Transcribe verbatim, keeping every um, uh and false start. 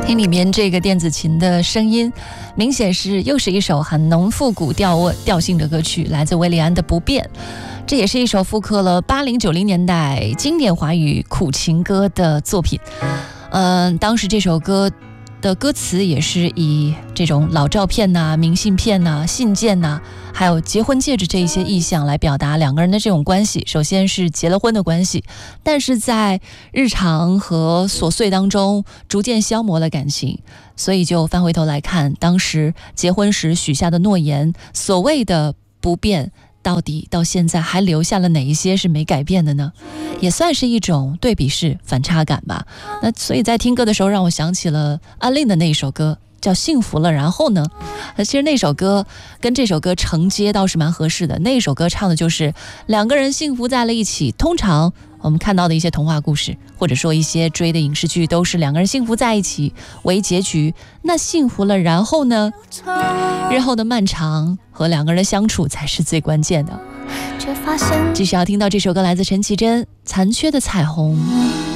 听里面这个电子琴的声音，明显是又是一首很浓复古调味调性的歌曲，来自韦礼安的《不变》。这也是一首复刻了八零九零年代经典华语苦情歌的作品。嗯、呃，当时这首歌的歌词也是以这种老照片呐、啊、明信片呐、啊、信件呐、啊，还有结婚戒指这一些意象来表达两个人的这种关系。首先是结了婚的关系，但是在日常和琐碎当中逐渐消磨了感情，所以就翻回头来看当时结婚时许下的诺言，所谓的不变，到底到现在还留下了哪一些是没改变的呢？也算是一种对比式反差感吧。那所以在听歌的时候让我想起了安令的那一首歌叫幸福了然后呢，其实那首歌跟这首歌承接倒是蛮合适的。那首歌唱的就是两个人幸福在了一起，通常我们看到的一些童话故事或者说一些追的影视剧都是两个人幸福在一起为结局，那幸福了然后呢，日后的漫长和两个人的相处才是最关键的。继续要听到这首歌来自陈绮贞《残缺的彩虹》。